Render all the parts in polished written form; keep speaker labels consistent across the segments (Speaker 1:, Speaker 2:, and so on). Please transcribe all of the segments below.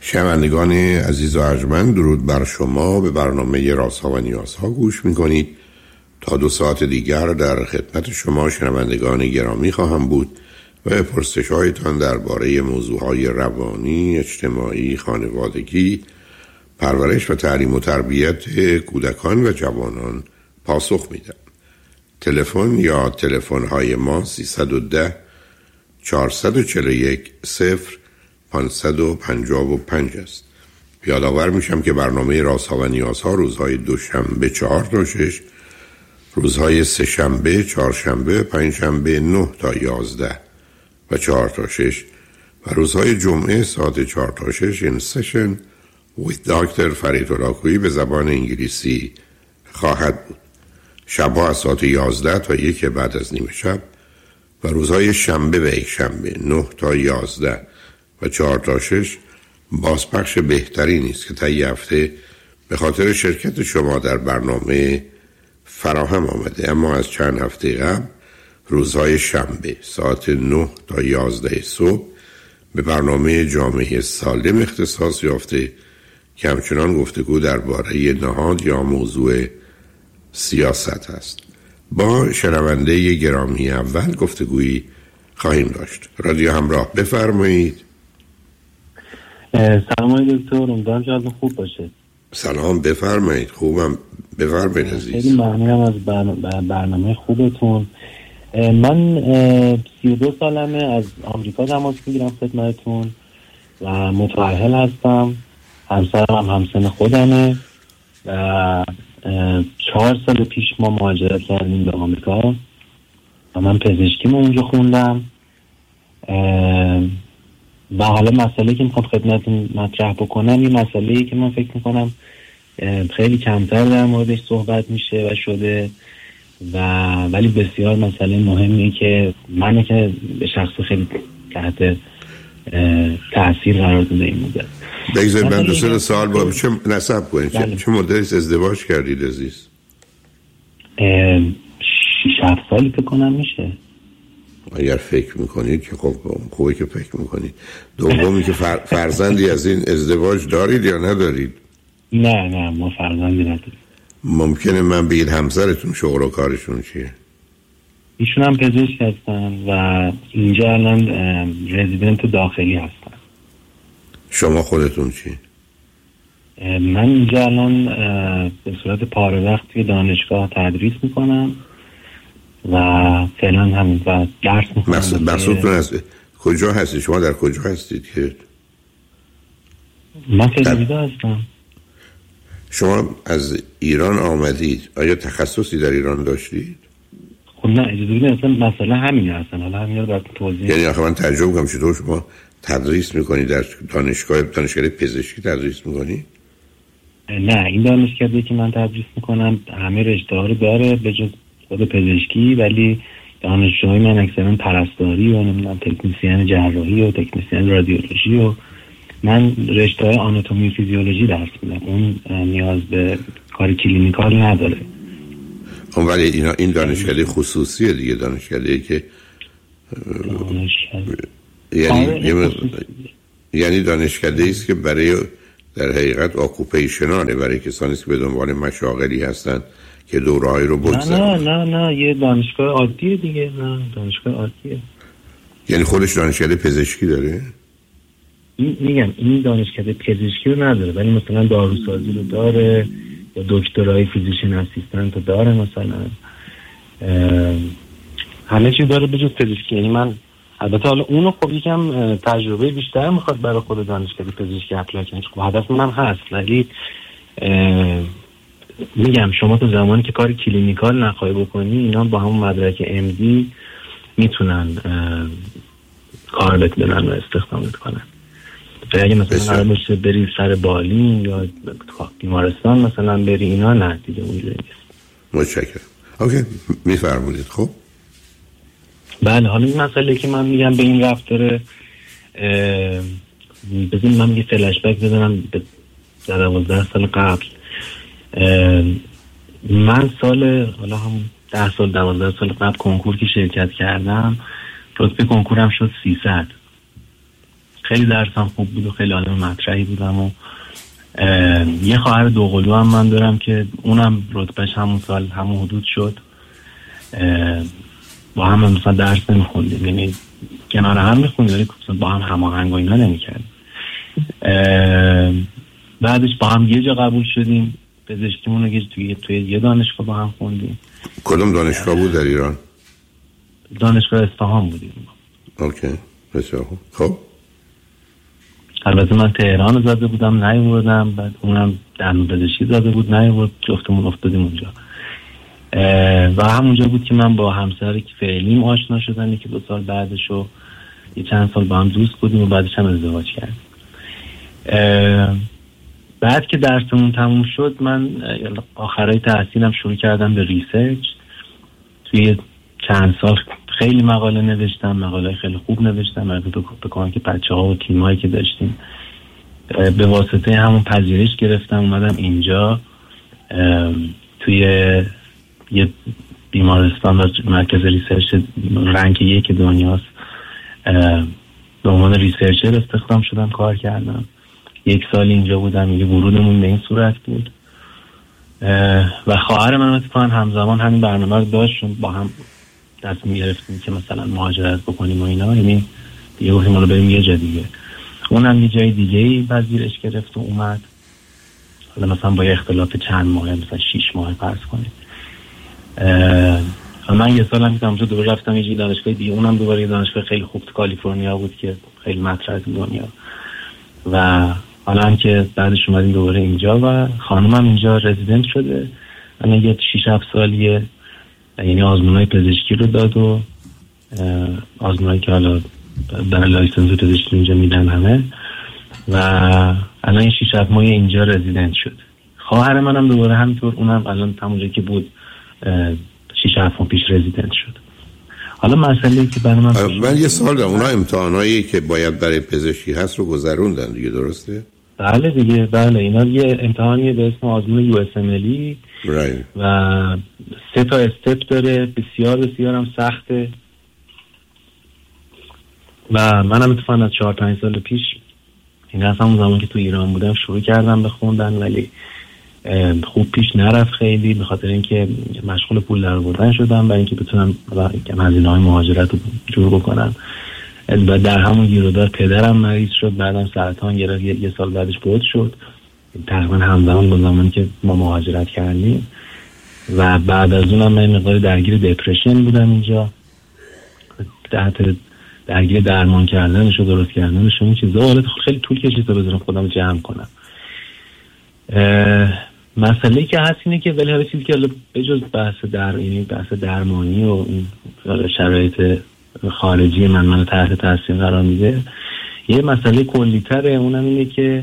Speaker 1: شنوندگان عزیز و ارجمند، درود بر شما. به برنامه رازها و نیازها گوش میکنید. تا 2 ساعت دیگر در خدمت شما شنوندگان گرامی خواهم بود و پرسش‌هایتان درباره موضوعهای روانی، اجتماعی، خانوادگی، پرورش و تعلیم و تربیت کودکان و جوانان پاسخ میدم. تلفن یا تلفن‌های ما 310 441 0555 است. یادآور میشم که برنامه رازها و نیازها روزهای دوشنبه 4 تا 6، روزهای سه‌شنبه، چهارشنبه، پنجشنبه 9 تا 11 و 4 تا 6 و روزهای جمعه ساعت 4 تا 6 این سشن with دکتر فرید هلاکویی به زبان انگلیسی خواهد بود. شبها از ساعت 11 تا 1 بعد از نیمه شب و روزهای شنبه و یکشنبه 9 تا 11 و 4 تا 6 بازپخش بهتری نیست که طی هفته به خاطر شرکت شما در برنامه فراهم آمده. اما از چند هفته قبل روزهای شنبه ساعت 9 تا 11 صبح به برنامه جامعه سالم اختصاص یافته که همچنان گفتگو درباره نهاد یا موضوع سیاست است. با شنونده گرامی اول گفتگویی خواهیم داشت. رادیو همراه، بفرمایید.
Speaker 2: سلام دکتر، امیدوارم حالتون خوب باشه.
Speaker 1: سلام، بفرمایید. خوبم، بفرمایید عزیز.
Speaker 2: خیلی ممنونم از برنامه خوبتون. من 32 سالمه، از آمریکا تماس میگیرم خدمتتون و متأهل هستم. همسرم هم همسن خودمه و 4 سال پیش ما مهاجرت کردیم به آمریکا و من پزشکیمو اونجا خوندم و حالا مسئله که میخوام خدمتتون مطرح بکنم یه مسئله‌ای که من فکر میکنم خیلی کمتر در موردش صحبت میشه و شده ولی بسیار مسئله مهمیه که من که به شخص خیلی تحت تأثیر قرار داده این مدت.
Speaker 1: بگذارید من 2 سال با چه نصب کنید. چه مدتی ازدواج کردید عزیز؟
Speaker 2: 6-7 سالی فکر کنم میشه.
Speaker 1: اگر فکر میکنید که خب خوبه که فکر میکنید. دومی که فرزندی از این ازدواج دارید یا ندارید؟
Speaker 2: نه ما فرزندی نداریم.
Speaker 1: ممکنه من بگید همسرتون شغل و کارشون چیه؟
Speaker 2: ایشون هم پزشک هستن و اینجا الان رزیدنت داخلی هستن.
Speaker 1: شما خودتون چی؟
Speaker 2: من اینجا الان به صورت پاره وقت توی دانشگاه تدریس میکنم و فعلا همین و درس میکنم.
Speaker 1: مقصودتون از کجا هستید؟ شما در کجا هستید که؟
Speaker 2: من فلوریدا هستم.
Speaker 1: شما از ایران آمدید، آیا تخصصی در ایران داشتید؟
Speaker 2: خب نه، اجازه بدید، اصلا مسئله همینه. اصلا حالا همین رو براتون توضیح.
Speaker 1: یعنی آخه من تعجب کنم چطور شما تدریس میکنید در دانشگاه پزشکی تدریس میکنید؟
Speaker 2: نه، این دانشکده که من تدریس میکنم همه رشته‌ها رو داره به جز خود پزشکی، ولی دانشجوهای من اکثرا پرستاری و نمیدونم تکنیسیان جراحی و تکنیسیان رادیولوژی و من رشته‌های آناتومی و فیزیولوژی درس میدم. اون نیاز به کار کلینیکال نداره.
Speaker 1: ولی این دانشکده خصوصیه دیگه، دانشکده‌ای که یعنی دانشکده‌ای است که برای در حقیقت آکوپیشناله، برای کسانی که به دنبال مشاغلی هستن که دوره‌ای رو بگذرونن.
Speaker 2: نه یه دانشگاه عادیه دیگه. نه دانشگاه عادیه.
Speaker 1: یعنی خودش دانشکده پزشکی داره؟
Speaker 2: میگم این دانشکده پزشکی رو نداره، ولی مثلا داروسازی رو داره یا دکترای فیزیشن اسیستنت رو داره، مثلا همه چی داره به جز پزشکی. یعنی من البته حالا اونو خب یکم تجربه بیشتر میخواد برای خود دانشکده پزشکی اپلای کنید. خب هدف من هست، ولی میگم شما تو زمانی که کار کلینیکال نخواهی بکنی اینا با همون مدرک MD میتونن کار بدن و استخدامت کنن. اگه مثلا قرار باشه بری سر بالین یا بیمارستان مثلا بری، اینا نه دیگه اونجوری نیست.
Speaker 1: متشکرم. اوکی، میفرمایید. خب
Speaker 2: بله، حالا این مسئله که من میگم به این رفت داره، بذارید من یه فلش بک بزنم به 12 سال قبل. من حالا هم 10 سال 12 سال قبل کنکور که شرکت کردم، رتبه کنکورم شد 300. خیلی درسم خوب بود و خیلی آدم مطرحی بودم و یه خواهر دوقلو هم من دارم که اونم رتبهش همون سال همون حدود شد. با هم مثلا درس نمیخوندیم، یعنی کنار هم میخوندیم ولی با هم هماهنگ و اینا نمیکردیم. بعدش با هم یه جا قبول شدیم، پزشکیمون رو توی یه دانشگاه با هم خوندیم.
Speaker 1: کدوم دانشگاه بود در ایران؟
Speaker 2: دانشگاه اصفهان بودیم.
Speaker 1: اوکی، بسیار خوب. خب
Speaker 2: البته من تهران رو زده بودم نیاوردم، بعد اونم دندون پزشکی زده بود نیاورد، جفتمون افتادیم اونجا. و همونجا بود که من با همسری که فعلیم آشنا شدم، که 2 سال بعدش و یه چند سال با هم دوست بودیم و بعدش هم ازدواج کردیم. بعد که درسمون تموم شد من آخرای تحصیلم شروع کردم به ریسرچ. توی چند سال خیلی مقاله نوشتم، مقاله خیلی خوب نوشتم به کمک بچه‌ها و تیمایی که داشتیم. به واسطه همون پذیرش گرفتم اومدم اینجا توی یه بیمارستان و مرکز ریسرچ رنک 1 دنیاست. به عنوان ریسرچر استخدام شدم، کار کردم. 1 سال اینجا بودم. یه ورودمون به این صورت بود و خواهر من اتفاقا همزمان همین برنامه رو داشت، با هم دست می‌گرفتیم که مثلا مهاجرت بکنیم و اینا. یعنی دیگه گفتیم حالا بریم یه جا دیگه. اونم یه جای دیگه‌ای پذیرش گرفت و اومد. حالا مثلا با یه اختلاف چند ماه، مثلا 6 ماه فرض کنید. من یه سال هم که اونجا دوباره رفتم یه دانشگاه دیگه، اونم دوباره یه دانشگاه خیلی خوب تو کالیفرنیا بود که خیلی مطرح تو دنیا. و حالا هم که بعدش اومدیم دوباره اینجا و خانومم اینجا رزیدنت شده. من یه 6-7 سالیه، یعنی آزمونای پزشکی رو داد و آزمونایی که حالا برای لایسنس پزشکی اینجا میدن همه، و الان این 6-7 ماه اینجا رزیدنت شد. خواهر منم دوباره همینطور، اونم الان همونجا که بود 6-7 ماه پیش رزیدنت شد. حالا مسئله که برای
Speaker 1: من یه سوال دارم، اونا امتحانایی که باید برای پزشکی هست رو گذروندن دیگه، درسته؟
Speaker 2: بله دیگه، بله. اینا یه امتحانی به اسم آزمون USMLE و 3 تا استپ داره، بسیار بسیار هم سخته. و منم اتفاقا از 4-5 سال پیش، این اصلا اون زمان که تو ایران بودم شروع کردم به خوندن، ولی خوب پیش نرفت خیلی، به خاطر اینکه مشغول پول درآوردن شدم برای اینکه بتونم هزینه‌های مهاجرت رو جور بکنم. و در همون گیرودار پدرم مریض شد، بعدم سرطان گرفت، یه سال بعدش فوت شد، تقریبا همزمان با زمانی که ما مهاجرت کردیم. و بعد از اونم من مقدار درگیر دپرشن بودم اینجا، درگیر درمان کردنش و درست کردنش و این چیزا. خیلی طول کشید تا بذارم خودم جمع کنم. مسئله که هست اینه که ولی هر چیزی که به جز بحث درمانی و این شرایط خارجی من تحت تاثیر قرار میده، یه مسئله کلی‌تره. اونم اینه که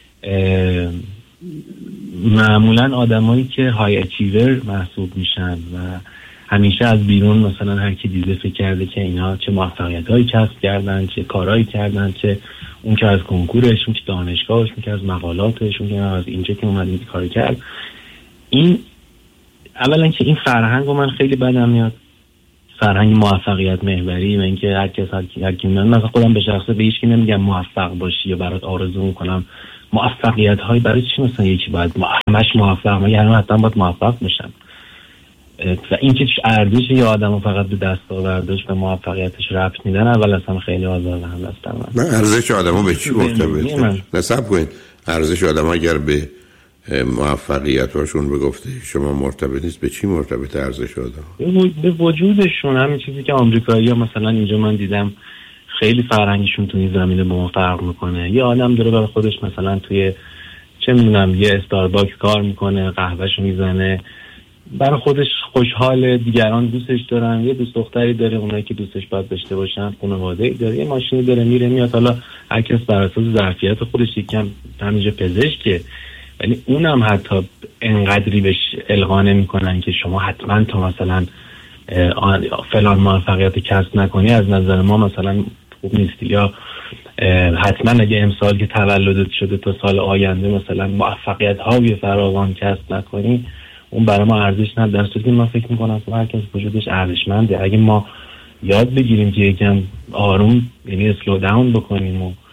Speaker 2: معمولا آدمایی که های اچیور محسوب میشن و همیشه از بیرون مثلا هر کی دیده فکر کرده که اینا چه موفقیت‌هایی کسب کردن، چه کارهایی کردن، چه اون که از کنکورش، اون که دانشگاهش، اون که از مقالاتش، اون که از اینجا که اومد این کار کرد. این اولا که این فرهنگ رو من خیلی بدم میاد، فرهنگ موفقیت محوری و اینکه هر کی من مثلا خودم به شخصه به هیچ کی نمیگم موفق باشی یا برات آرزو میکنم موفقیت های برای چی مثلا یکی باید همش موفق، من یعنی حتما باید موفق بشم. و این که ارزش یه آدمو فقط به دستاوردش به موفقیتش ربط میدن، اول اصلا خیلی آزاردهنده است برام.
Speaker 1: من ارزش آدمو به چی مرتبطه؟ نسب کنید ارزش آدم اگر به موفقیتاشون به گفته شما مرتبط نیست، به چی مرتبط ارزش آدم؟
Speaker 2: به وجودشون. همین چیزی که آمریکایی‌ها مثلا اینجا من دیدم خیلی فرهنگشون تو این زمینه با ما فرق میکنه. یه آدم داره برای خودش مثلا توی چه میدونم یه استارباکس کار میکنه، قهوهشو میزنه، برای خودش خوشحال، دیگران دوستش دارن، یه دوست دختری داره، اونایی که دوستش باید داشته باشن، خانواده‌ای داره، یه ماشینی داره، میره میاد. حالا هر کس بر اساس ظرفیت خودش، یکم همینجا پزشکه، ولی اونم حتی انقدری بهش القا نمی‌کنن که شما حتما تا مثلا فلان موفقیت کسب نکنی از نظر ما مثلا خوب نیستی، یا حتما اگه امسال که تولدت شده تا سال آینده مثلا موفقیت‌های فراوان کسب نکنی، اون برای ما ارزش نداره. در صورتی که من فکر می‌کنم که هر کس وجودش ارزشمنده. اگه ما یاد بگیریم که یکم آروم، یعنی اسلو داون بکنیم و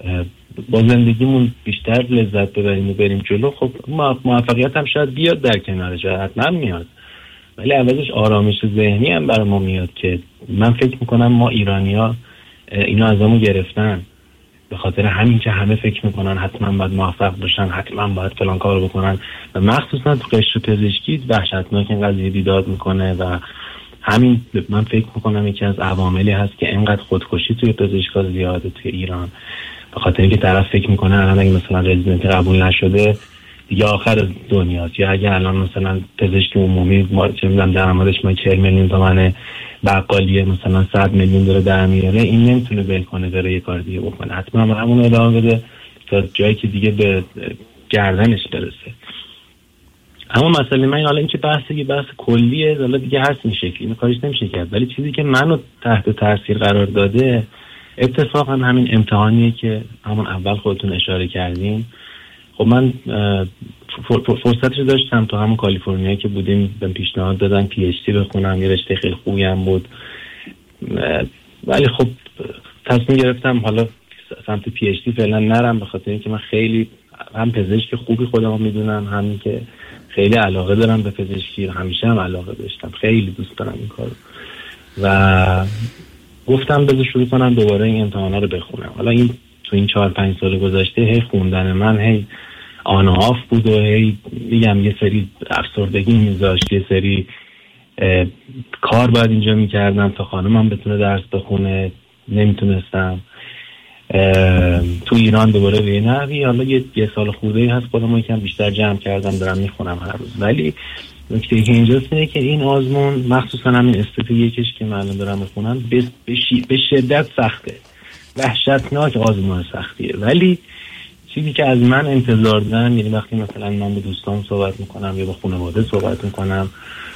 Speaker 2: با زندگیمون بیشتر لذت ببریم و بریم جلو، خب موفقیت هم شاید بیاد در کنارش، حتما میاد، ولی عوضش آرامش ذهنی هم برای ما میاد که من فکر میکنم ما ایرانی‌ها اینا ازمون گرفتن، به خاطر همین که همه فکر میکنن حتما باید موفق باشن، حتما باید فلان کارو بکنن و مخصوصا تو قشر پزشکی وحشتناک این قضیه بیداد میکنه و همین من فکر میکنم یکی از عواملی هست که اینقدر خودکشی توی پزشکا زیاده توی ایران، به خاطر اینکه طرف فکر میکنه الان اگه مثلا رزیدنتی قبول نشده دیگه آخر دنیاست، یا اگه الان مثلا پزشک عمومی ما چه میدونم درآمدش ما 40 میلیون تومانه، بقالیه مثلا 100 میلیون داره در میاره، این نمیتونه ول کنه بره یه کار دیگه بکنه، حتما همون ادامه بده تا جایی که دیگه به گردنش برسه. اما مسئله من حالا این که بحث کلیه، حالا دیگه هست این شکلی اینو کارش نمیشه کرد، ولی چیزی که منو تحت تاثیر قرار داده اتفاقا همین امتحانیه که همون اول خودتون اشاره کردین. خب من فرصتش داشتم تو همون کالیفرنیا که بودیم، به پیشنهاد دادن پی اچ دی بخونم، یه رشته خیلی خوبی هم بود، ولی خب تصمیم گرفتم حالا سمت پی اچ دی فعلا نرم، به خاطر اینکه من خیلی هم پزشک خوبی خودم میدونم، همین که خیلی علاقه دارم به پزشکی، همیشه هم علاقه داشتم، خیلی دوست دارم این کارو و گفتم بذار شروع کنم دوباره این امتحانا رو بخونم. حالا این تو این 4-5 سال گذشته هی خوندن من هی آن آف بود و هی میگم یه سری افسردگی میذاشت، یه سری کار باید اینجا میکردم تا خانمم بتونه درس بخونه، نمیتونستم. تو ایران دوباره به نحوی حالا یه سال خورده‌ای هست خودم یکم بیشتر جمع کردم دارم میخونم هر روز، ولی نکته که اینجاست اینه که این آزمون مخصوصا همین استپ یکش که من دارم میخونم به شدت سخته، وحشتناک آزمون سختیه، ولی چیزی که از من انتظار دارن، یعنی وقتی مثلا من با دوستان صحبت میکنم یا با خانواده صحبت میکنم،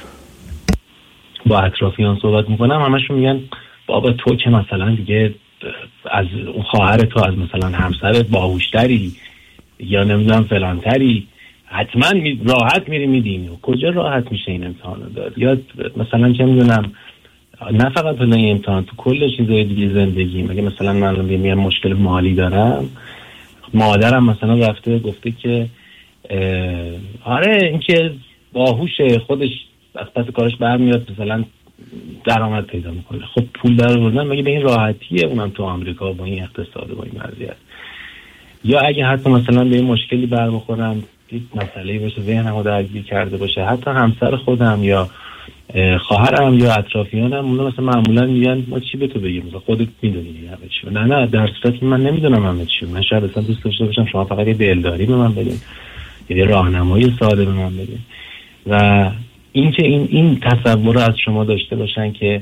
Speaker 2: با اطرافیان صحبت میکنم، همشون میگن بابا تو که مثلا دیگه از اون خواهر تو از مثلا همسرت باهوشتری یا نمیدونم فلانتری، حتما راحت میری میدین. کجا راحت میشه این امتحان رو داد؟ یا مثلا چه میدونم نه فقط تو این امتحان، تو کل چیزای دیگه زندگی، مگه مثلا من میگم مشکل مالی دارم، مادرم مثلا رفته گفته که آره این که باهوشه خودش از پس کارش برمیاد مثلا درآمد پیدا میکنه. خب پول درآوردن مگه به این راحتیه؟ اونم تو آمریکا با این اقتصاد با این وضعیت. یا اگه حتی مثلا به این مشکلی بر بخورم، یک مسئله باشه ذهنمو درگیر کرده باشه، حتی همسر خودم یا خواهرم یا اطرافیانم اونا مثلا معمولا میگن ما چی به تو بگیم، مثلا خودت میدونی همه چی. نه در صورتی من نمیدونم همه چی، من شاید اصلا دوست داشته باشم شما فقط یه دلداری به من بدین، یه راهنمایی ساده به من بدین و اینکه این تصور رو از شما داشته باشن که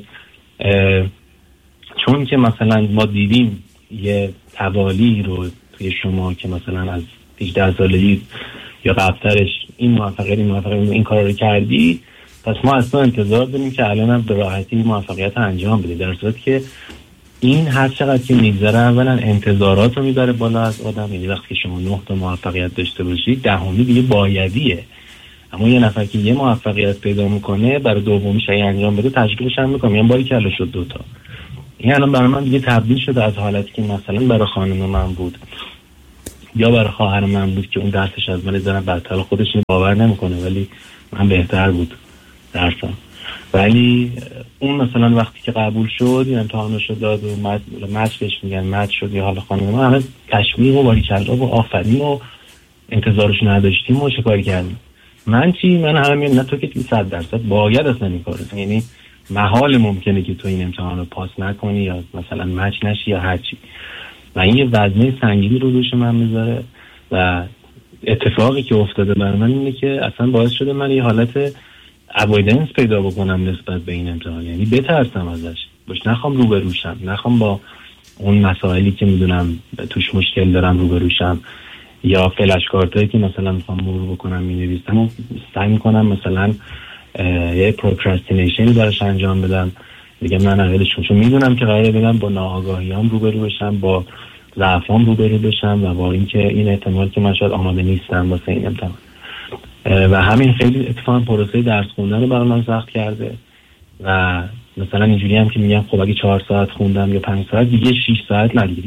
Speaker 2: چون که مثلا ما دیدیم یه توالی رو توی شما که مثلا از 18 سالگی یا قبلترش این موفقیت این کار رو کردی، پس ما اصلا انتظار داریم که الان هم به راحتی موفقیت انجام بدید، در صورتی که این هر چقدر که میگذره اولا انتظارات رو میبره بالا از آدم. یعنی وقتی که شما 9 تا موفقیت داشته باشید، دهمی دیگه بایدیه، اما یه نفر که یه موفقیت پیدا میکنه برای دومیش اگه انجام بده تشکیلش هم میکنه، یعنی باری کلا شد 2 تا. این الان برای من دیگه تبدیل شده از حالتی که مثلا برای خانم من بود یا برای خواهر من بود که اون درسش از من زدن بدتر، خودش باور نمیکنه ولی من بهتر بود درسم، ولی اون مثلا وقتی که قبول شد این امتحانش رو داد و مچش میگن مچ شد، یا حالا خانم ما همه تشویق و باریکلا و آفرین و انتظارش نداشتیم و چه کاری کردیم. من چی؟ من همه نه تو که 100% باید اصلا این کارو، یعنی محال ممکنه که تو این امتحان رو پاس نکنی یا مثلا مچ نشی یا هر چی، و این یه وزنه سنگینی رو دوش من میذاره. و اتفاقی که افتاده برای من اینه که اصلا باعث شده من یه حالت اوایدنس پیدا بکنم نسبت به این امتحان، یعنی بترسم ازش، نخوام روبروشم، نخوام با اون مسائلی که میدونم توش مشکل دارم روبروشم، یا فلش کارتایی که مثلا میخوام مرور بکنم مینویسم و سعی میکنم مثلا یه پروکراستینیشنی براش انجام بدم دیگه. من اولشون چون میدونم که قراره بدم با ناآگاهیام روبرو بشم، با ضعفام روبرو بشم و با اینکه این احتمال که من شاید آماده نیستم واسه این امتحان. و همین خیلی اتفاقا پروسه درس خوندن رو برای من سخت کرده. و مثلا اینجوری هم که میگم خب اگه 4 ساعت خوندم یا 5 ساعت دیگه 6 ساعت نه، دیگه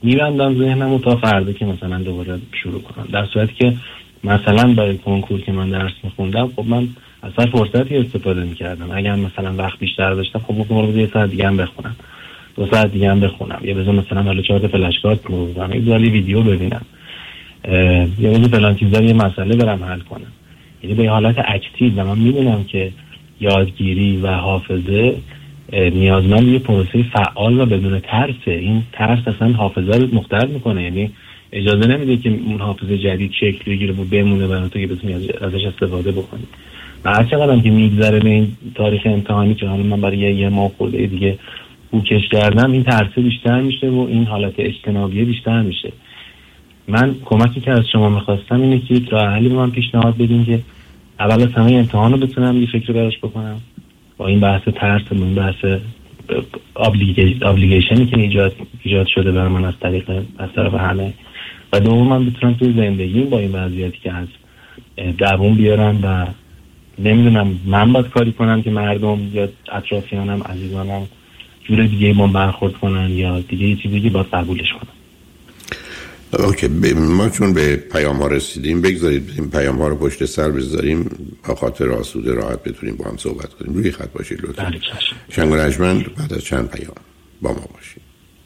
Speaker 2: میبندم ذهنمو تا فردا که مثلا دوباره شروع کنم. در صورتی که مثلا برای کنکور که من درس میخوندم، خب من اصلا فرصتی استفاده میکردم. اگر مثلا وقت بیشتر داشتم، خب بکنم یه ساعت دیگه هم بخونم، 2 ساعت دیگه هم بخونم، یا بذار مثلا حالا 4 تا فلش کارت بزنم، یه ذره ویدیو ببینم، یا بذار فلان چیزا یه مسئله برام حل کنم. یعنی به حالت اکتیو. و من میدونم که یادگیری و حافظه نیازمند یه پروسه فعال و بدون ترسه. این ترس اصلا حافظه رو مختل میکنه، یعنی اجازه نمیده که اون حافظه جدید شکل بگیره و بمونه برای تو که بتونی ازش استفاده بکنی. و هر چقدر که میگذره به این تاریخ امتحانی که حالا من برای یه ماه خورده دیگه کوکش کردم، این ترسه بیشتر میشه و این حالت اجتنابیه بیشتر میشه. من کمکی که از شما میخواستم اینه که یک راه حلی به من پیشنهاد بدین که اول از همه امتحان رو بتونم یه فکر براش بکنم با این بحث ترس و این بحث ابلیگیشنی که ایجاد شده برای من از طرف همه، و دوم من بتونم توی زندگیم با این وضعیتی که هست دوام بیارم و نمیدونم من باید کاری کنم که مردم یا اطرافیانم عزیزانم جور دیگه با برخورد کنن یا دیگه یه چیزی که باید قبولش کنم.
Speaker 1: اوکی، ما چون به پیام ها رسیدیم بگذارید این پیام ها رو پشت سر بذاریم با خاطر آسوده راحت بتونیم با هم صحبت کنیم. روی خط باشید لطفا. شنگ و رجمند بعد از چند پیام با ما باشید.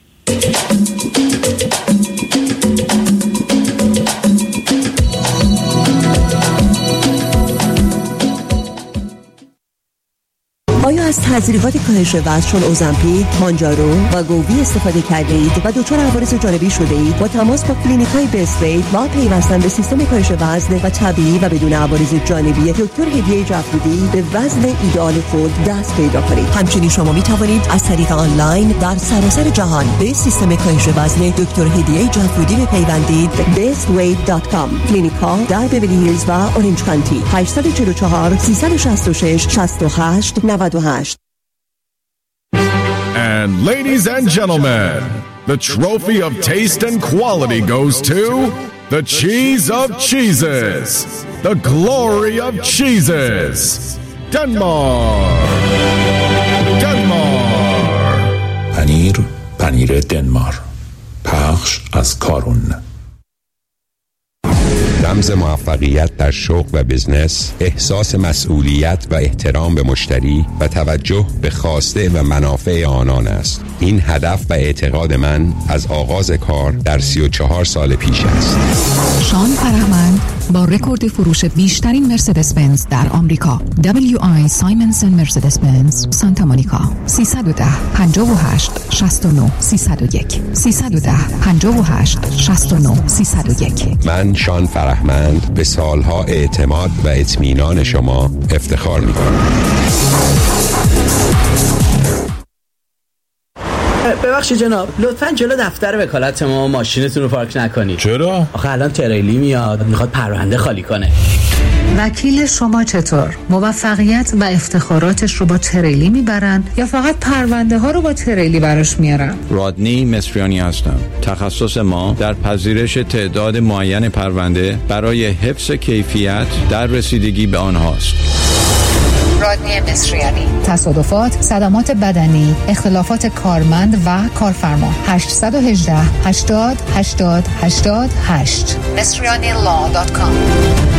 Speaker 3: آیا از تزریقات کاهش وزن چون اوزمپیک، مانجارو و گووی استفاده کرده اید و دچار عوارض جانبی شده اید؟ با تماس با کلینیک‌های بیست ویت و پیوستن به سیستم کاهش وزن و طبیعی و بدون عوارض جانبی دکتر هدیه جعفرودی به وزن ایدئال خود دست پیدا کنید. همچنین شما می توانید از طریق آنلاین در سراسر جهان به سیستم کاهش وزن دکتر هدیه جعفرودی بپیوندید. bestweight.com. کلینیک‌ها در بیولی هیلز و اورنج کانتی. 844 366 68 98.
Speaker 4: And ladies and gentlemen, the trophy of taste and quality goes to the cheese of cheeses, the glory of cheeses, Denmark.
Speaker 5: پنیر دنمار. پخش از کارون.
Speaker 6: رمز موفقیت در شغل و بزنس، احساس مسئولیت و احترام به مشتری و توجه به خواسته و منافع آنان است. این هدف و اعتقاد من از آغاز کار در 34 سال پیش است.
Speaker 7: شان فرهمند با رکورد فروش بیشترین مرسدس بنز در آمریکا، WI سایمنسن مرسدس بنز سانتا مونیکا، 310 58 69 301 310 58 69 301.
Speaker 6: من شان فرهمند به سالها اعتماد و اطمینان شما افتخار می‌کنم.
Speaker 8: ببخشید جناب، لطفاً جلو دفتر وکالت ما ماشینتون رو پارک نکنید.
Speaker 5: چرا؟
Speaker 8: آخه الان تریلی میاد میخواد پرونده خالی کنه.
Speaker 9: وکیل شما چطور؟ موفقیت و افتخاراتش رو با تریلی میبرن یا فقط پرونده ها رو با تریلی براش میارن؟
Speaker 10: رادنی مصریانی هستم. تخصص ما در پذیرش تعداد معین پرونده برای حفظ کیفیت در رسیدگی به آنهاست.
Speaker 9: رادنی مصریانی. تصادفات، صدمات بدنی، اختلافات کارمند و کارفرما. 818 80 80 88. مصریانی law.com.